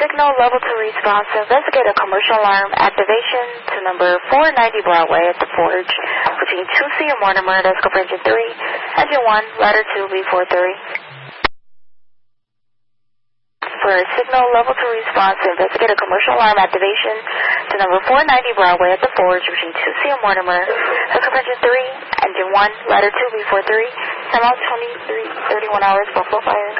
signal level 2 response to investigate a commercial alarm activation to number 490 Broadway at the Forge between 2C and Mortimer, that's comprehension 3, engine 1, ladder 2, V43. For a signal level 2 response to investigate a commercial alarm activation to number 490 Broadway at the Forge between 2C and Mortimer, that's comprehension 3, engine 1, ladder 2, V43, time out 23:31 hours, Buffalo Fire.